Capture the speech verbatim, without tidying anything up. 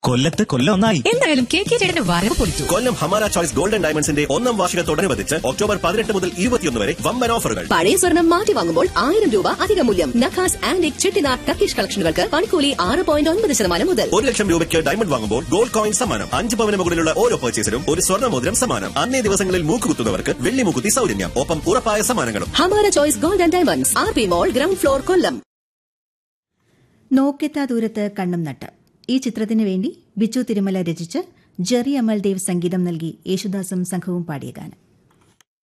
കൊല്ലത്ത് കൊല്ലം ഒന്നായി. എന്തായാലും കെ കെ ചേട്ടന്റെ വരവ് പൊളിച്ചു. കൊല്ലം ഹമാര ചോയ്സ് ഗോൾഡൻ ഡയമണ്ട്സിന്റെ ഒന്നാം വാർഷികത്തോടനുബന്ധിച്ച് ഒക്ടോബർ പതിനെട്ട് മുതൽ ഇരുപത്തിയൊന്ന് വരെ വമ്പൻ ഓഫറുകൾ. പഴയ സ്വർണം മാറ്റി വാങ്ങുമ്പോൾ ആയിരം രൂപ അധിക മൂല്യം. നഖാസ് ആന്റിക് ചെട്ടിനാട് ടർക്കിഷ് കളക്ഷനുകൾക്ക് പണിക്കൂലി ആറ് പോയിന്റ് ഒൻപത് ശതമാനം മുതൽ. ഒരു ലക്ഷം രൂപയ്ക്ക് ഡയമണ്ട് വാങ്ങുമ്പോൾ ഗോൾഡ് കോയിൻ സമ്മാനം. അഞ്ച് പവന് മുകളിലുള്ള ഓരോ പർച്ചേസിനും ഒരു സ്വർണ്ണ മോതിരം സമ്മാനം. അന്നേ ദിവസങ്ങളിൽ മൂക്കുകുത്തുന്നവർക്ക് വെള്ളി മൂക്കുത്തി സൗജന്യം. ഒപ്പം ഉറപ്പായ സമ്മാനങ്ങളും. Hamara choice golden diamonds, R P മോൾ, ഗ്രൗണ്ട് ഫ്ലോർ, കൊല്ലം. നോക്കെത്താ ദൂരത്ത് കണ്ണും നട്ട് ഈ ചിത്രത്തിന് വേണ്ടി ബിച്ചു തിരുമല രചിച്ച് ജെറി അമൽദേവ് സംഗീതം നൽകി യേശുദാസും സംഘവും പാടിയ ഗാനം.